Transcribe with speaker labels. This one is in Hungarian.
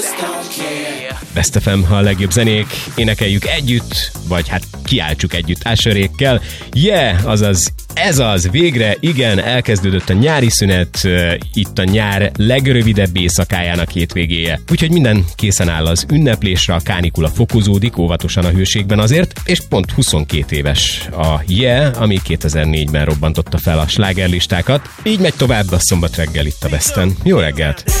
Speaker 1: Best FM, a legjobb zenék, énekeljük együtt, vagy hát kiáltsuk együtt Usherékkel. Azaz, ez az, végre, igen, elkezdődött a nyári szünet, itt a nyár legrövidebb éjszakájának hétvégéje. Úgyhogy minden készen áll az ünneplésre, a kánikula fokozódik, óvatosan a hőségben azért, és pont 22 éves a ami 2004-ben robbantotta fel a slágerlistákat. Így megy tovább a szombat reggel itt a Besten. Jó reggelt!